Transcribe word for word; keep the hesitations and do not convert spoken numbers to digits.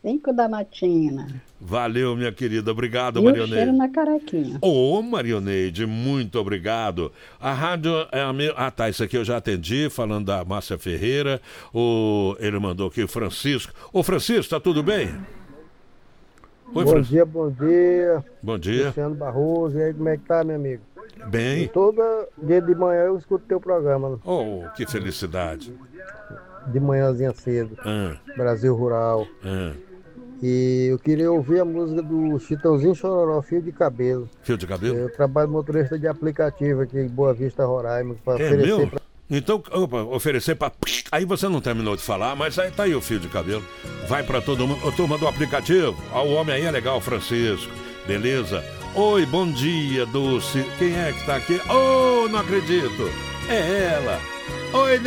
cinco da matina. Valeu, minha querida. Obrigado, E Marioneide. o cheiro na carequinha. Ô, Marioneide, muito obrigado. A rádio é a minha... Ah, tá, isso aqui eu já atendi, falando da Márcia Ferreira. O... Ele mandou aqui o Francisco. Ô, Francisco, tá tudo bem? Oi, Bom Fran... dia, bom dia. Bom dia. Luciano Barroso. E aí, como é que tá, meu amigo? Bem. Todo dia de manhã eu escuto teu programa. Oh, que felicidade. De manhãzinha cedo. Ah. Brasil Rural. Ah. E eu queria ouvir a música do Chitãozinho Chororó, Fio de Cabelo. Fio de cabelo? Eu trabalho motorista de aplicativo aqui em Boa Vista, Roraima. Pra É oferecer meu? pra... Então, opa, oferecer pra... Aí você não terminou de falar, mas aí tá aí o fio de cabelo. Vai pra todo mundo. Ô, turma do aplicativo, ó, o homem aí é legal, Francisco. Beleza? Oi, bom dia, Dulce. Quem é que tá aqui? Oh, não acredito. É ela. Oi,